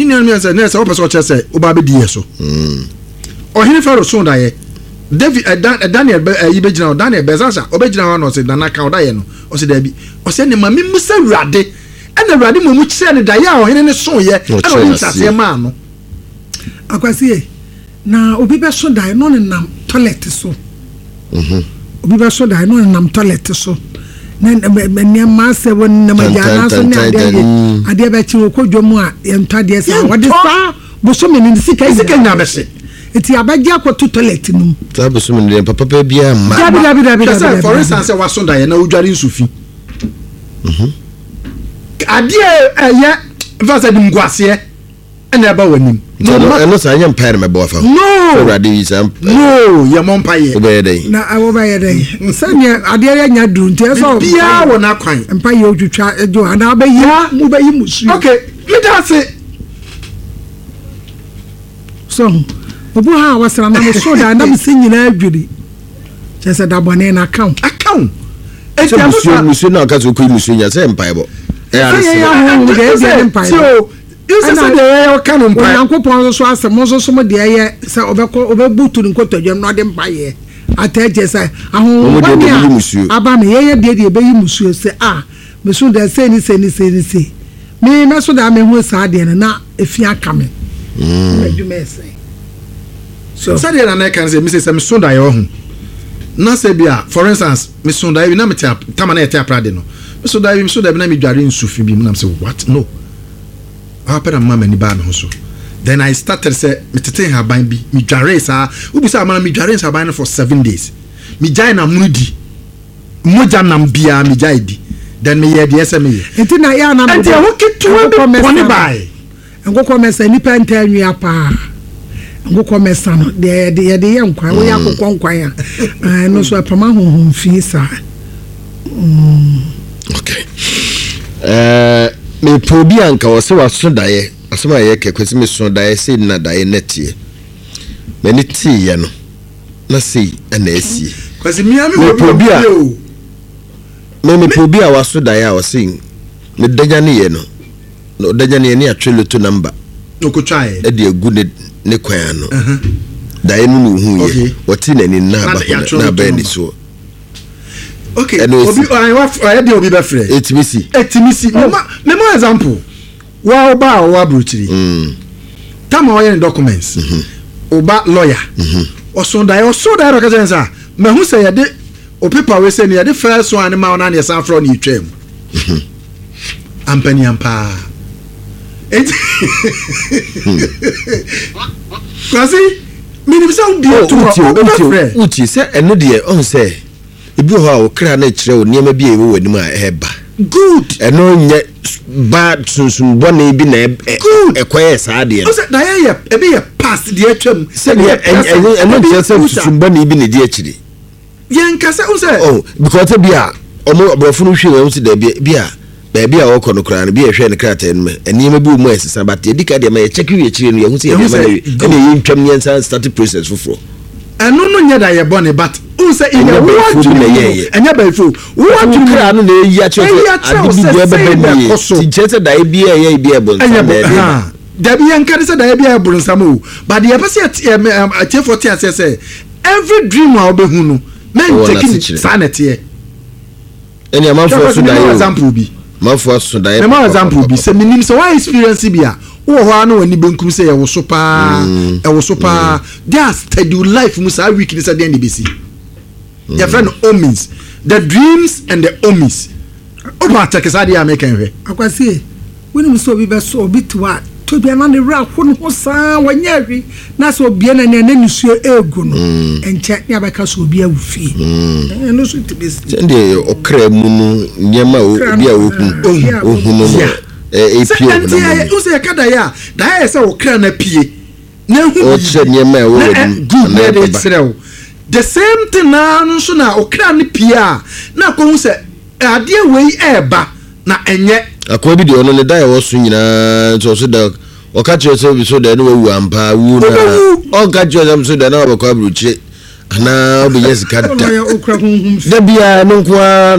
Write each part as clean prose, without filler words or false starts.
ni nua say na say o person che say o ba be die so o hene fa ro so da ye David Daniel be gina Daniel Bezasa o be gina wa no say na ka o da ye no o say da bi o say ne ma mi musa wrade ana wrade mo mu kire ne da ye o hene ne so ye ana o nsase ma no akwasi na obi be so da no ne nam toilet so obi be so da no ne nam toilet so na ne ma se won na ma ja na so ne ade be chi ko dwom a entade se wode sa bo so me ni sika nya be se eti abagia ko to toilet num ta be so me ne papa pa bia ma dabi for instance wa so da ye na udware nsufi ade ye vasa dim gwase ena ba wanim no sa nya mpair me bo afa no radio sam no ye mo mpaye obeyede na obeyede nsanya ade ya nya duru ntia so bia wona kwan mpaye otwitwa ejo ana ba yi mu ba yi musu okay me da se so obu ha wasra na mo so da na me senyina adwiri chese da bone na account eti musu na ka so ko musu nya se mpaye bo ya mpaye you say the can on pai Yankopon so asem so mo de ye say obebutu nkotodwem no de mpaye ataje say ahon aba me ye de be yi musuo say mesu da say ni me na so da me hu sa de na efi aka me adwuma say so say de na kan say me say me so da ye ho na say bia for instance me so da ye na me tama na ye tia prade no me so da be na me dware nsufi bi na say what no apera mama ni ba me ho so then I started say me tete haban bi me dware sa ubisa mama me dware sa ban for 7 days me jai na munudi moja nam bia me jai di then me ye de me ye enti na ya na enti ho ketua be poni bai ngoko mesa ni penta nwa pa ngoko mesa no de ye nkwan wo ya kokon nkwan a no so apama honhom fi sa okay me probi anka wo se waso dae asoma ye kekwesi me so dae se na dae netie me ni ti ye no na sei ana esi kwesi mi ami wo probi a me probi a waso dae a wo se me danya ne ye no no danya ne ne atwele to number okotwae e de agu ne kwan no dae no no hu ye woti na ni na ba na ba ni so okay obi I dey obi be free etimisi me mo example wa oba wa bruchiri tama o yen documents oba lawyer oso da ro ka sense me hu say ye de o paper we say ne ye de first one ma ona ne san fro ni twam ampani ampa kwasi minim say o uti say eno de on say ebi ho okra na kire o niam bi ewe wanim a eba good eno nye bad sunsun bone bi na ekoye saade o se da ye ebi ye past de atwam se eno je se sunsun bone bi ne de akire ye nkase o se because bi a omo abrofo no hwe we se da bi a baby a woko no kra na bi ehwe ne krata en me eniam bi mu asisa but e dika de ma ye check wi akire no ye hu se ye ma na ye ntwam nye san start process foforo eno no nya da ye bone but say in the world enya ba fu what you kra no na yi a che adi bi be be ti chese da e bi e bi e bon da bi en kan say da e bi e bon samo but the person at 40 say every dream wa obehu no men taking sanity eni amanfo so da e example bi manfo so da e me example bi say minim say why experience bi a wo ho ana wani benkum say e wo so pa their steady life musa week ni say dey besi your friend omens the dreams and the omis oba takesadi american we akwasi woni muso bi be so obi twa to bia na ne ra ho no sa wanyahwi na so bia na ne nisuo egu no enche ne abeka so obi awufi no so tibesi ndie okra mu no nyema obi a ohu no epie o se kada ya da ya se okra na pie na hu o che nyema e wo good the same thing na nso na okra ne pia na ko hu se ade wei eba na enye akwa bi de ono ne da ya wo so nyina so da o ka che so bi so da no wu ampa wu na o ka che so da na obakwa bruche ana obi yes ka da bia no kwa no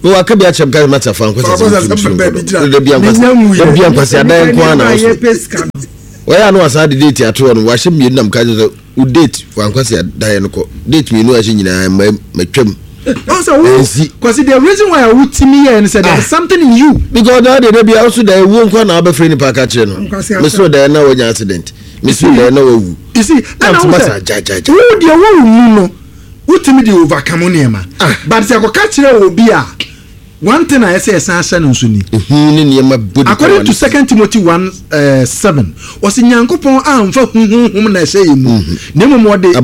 wo akabi acham ka mata fa nkwasa de bia nkwasa adan kwa na so waya no asa de date ato no wa hye mi nam ka je u date fa nkwasa adan no ko date mi no a hye nyina matwam. Also, because the reason why I would see me here and said there's something in you. Because there be also the won't go now be friend park at you. Miss there now an accident. Miss there now. You see, and who the one no who to me the overcome on him. But say go catch will be one thing I say sansan nsuni. According to 2 Timothy 1:7, was in Yankopon amfa hum na say mu. Nemo mo de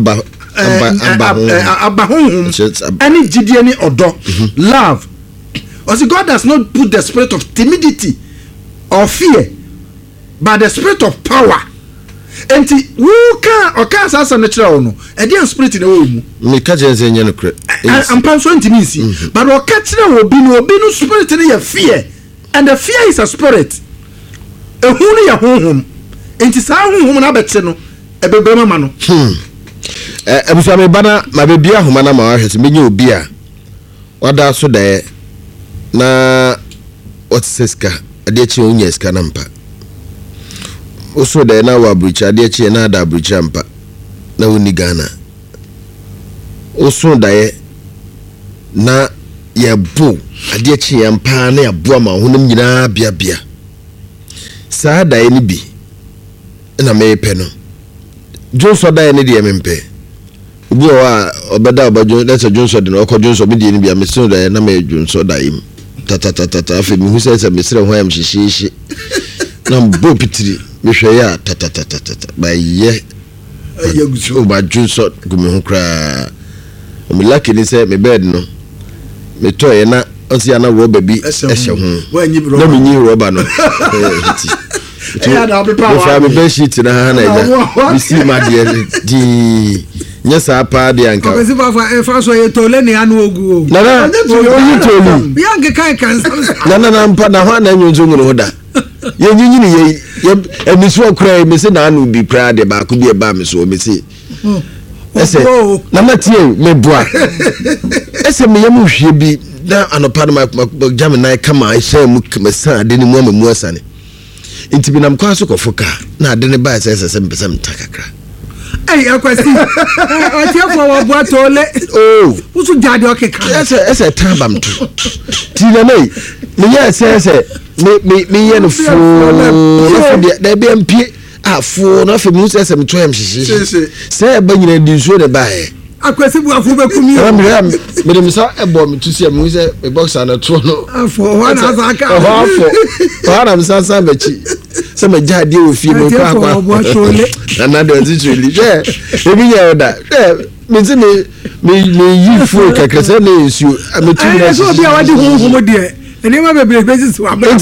abahum any gidi any odo love. Also God does not put the spirit of timidity or fear, but the spirit of power. Enti who can or can say natural no e dey spirit in the womb me ka je nze no kre am pan so intimacy but o ka kire obi no spirit in your fear, and the fear is a spirit ehun no ya honhom enti sa honhom na bete no e bebe mama no ebusa me bana ma bebi ahoma na ma ahwete menye obi a wada so da na otseska ade chi onye ska na mpa oso da na wa brucha ade chi na da brucha mpa na woni Ghana oso da na ye bo ade chi ya mpa na ya bo ma honum nyina bia sa da ni bi na me pe no Johnson da ni de mempe obi wa obeda obajo let's Johnson de no ko Johnson bi de ni bia me so da na me Johnson da im tata afi mi hu se mesre ho am hihihie na mbo pitiri me hwe ya tata ba ye ayeguso ba Johnson gumi ho kra o mi lucky ni se me bed no me to ye na onsi ana rubber bi ehye ho na me nyi rubber no ya me be sheet na na ya mi si ma di nyesa pa de anka ko si ba fa so ye tole ni anu ogu na oyi tole yang kan na mpa na ho na nyunzu ngunu hoda ye nyinyi ni ye emisu okra me se na anu bi pra de ba ko bi e ba me so me se ese na matie me boa ese me yam hwie bi na anopa na jam na kama ehye mu kemesa de ni mu amamu asane inti bi nam kwa so kofoka na de ne ba se mpesa mtakakra. Hey, akwasi. Atiafo wa bua tole. Oh. Usu jade okeka. Ese tambam to. Ti na nei. Me ye se me ye no fu. Na be ampie afo na fe mu se me to am hihie. Se ba nyina di nsuo de bae. Akwasi bu afu be kumi. Me dem sa ebo me tu se mu se me boxer na to no. Afo wa na zaka. Afo. Wa na msa bachi. Se me jade o fi me kwa na de nzituli ebi ya oda me se me yi fu kakra se na esu me tu na so bia wadi honhom de eni ma bebre bezis wa ba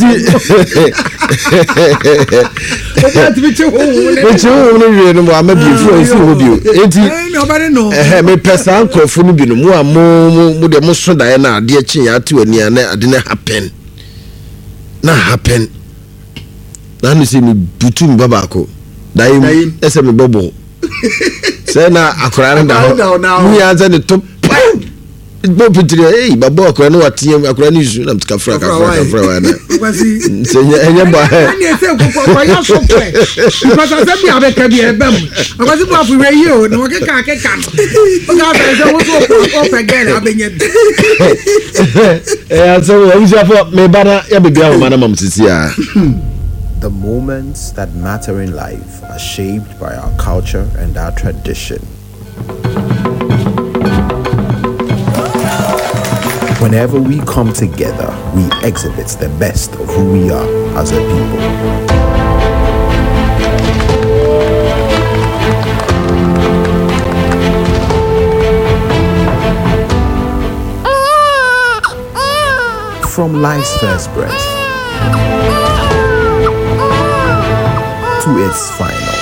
me we no ma bi fu esi ho bi enti me pesa ankofu no bi no mu mo de mo so da na ade chi ya ate wani na ade na happen na no se mi butu mi babako dai ese mi bobo se na akora na ho mi anza ne to bo pitire babo akora no watie akora ni zu na mtikafra wa na se enye ba ani ese ko ya so pe because ase bi abeka bi ebem akwasi bo afu we yi o na wakeka o ga be se wo so pe gele abenye aso we just for me bana ya be bia ma na mam sisi a. The moments that matter in life are shaped by our culture and our tradition. Whenever we come together, we exhibit the best of who we are as a people. From life's first breath to its final,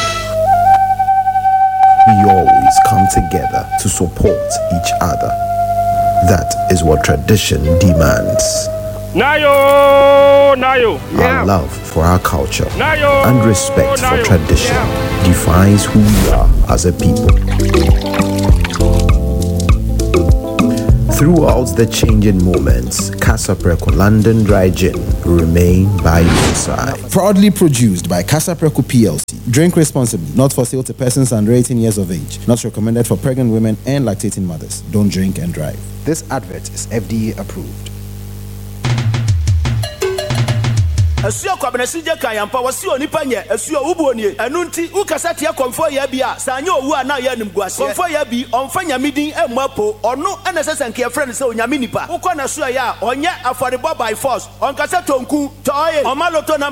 we always come together to support each other. That is what tradition demands. Nayo. Our love for our culture and respect for tradition defines who we are as a people. Throughout the changing moments, Casa Preco London Dry Gin will remain by your side. Proudly produced by Casa Preco PLC. Drink responsibly, not for sale to persons under 18 years of age. Not recommended for pregnant women and lactating mothers. Don't drink and drive. This advert is FDA approved. Asuo kwabenesi je kan yampa wasi onipa nye asuo ubuonie enunti ukasa tia konfo ya bia sanye owu ana ya nimguase konfo ya bi onfanya midin emapo ono enesese nke friend se onyame nipa ukọ na suo ya onye affordable by force onkasa tonku toye omaloto na